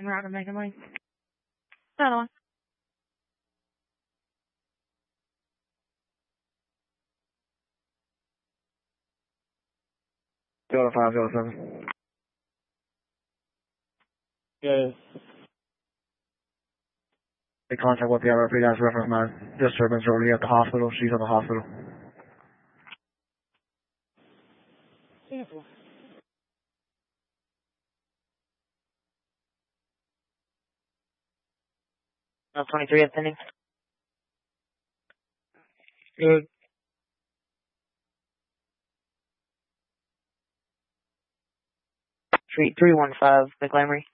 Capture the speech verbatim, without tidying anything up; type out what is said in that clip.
En route to Mega Mine. Another one. Delta five, Delta seven. Yes. Make contact with the R F P dash reference man. Disturbance already at the hospital. She's at the hospital. Beautiful. No, twenty-three attending. Good. Three three one five, McLemory.